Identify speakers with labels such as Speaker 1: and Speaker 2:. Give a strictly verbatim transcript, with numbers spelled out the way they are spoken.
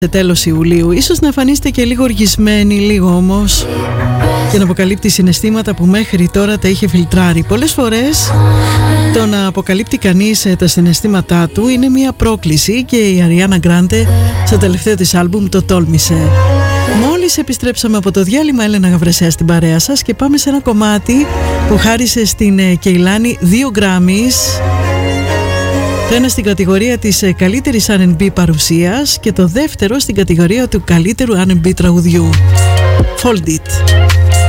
Speaker 1: σε τέλος Ιουλίου. Ίσως να εμφανίσετε και λίγο οργισμένοι, λίγο όμως, και να αποκαλύπτει συναισθήματα που μέχρι τώρα τα είχε φιλτράρει. Πολλές φορές το να αποκαλύπτει κανείς τα συναισθήματά του είναι μια πρόκληση και η Αριάννα Γκράντε στο τελευταίο της άλμπουμ το τόλμησε. Μόλις επιστρέψαμε από το διάλειμμα, Έλενα Γαβρεσέα στην παρέα σας, και πάμε σε ένα κομμάτι που χάρισε στην Κεϊλάνη δύο Grammys. Το ένα στην κατηγορία της καλύτερης αρ εντ μπι παρουσίας και το δεύτερο στην κατηγορία του καλύτερου αρ εντ μπι τραγουδιού. Fold It.